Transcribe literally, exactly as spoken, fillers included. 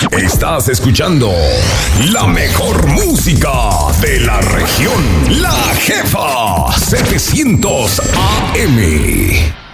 Estás escuchando la mejor música de la región. La Jefa setecientos A M.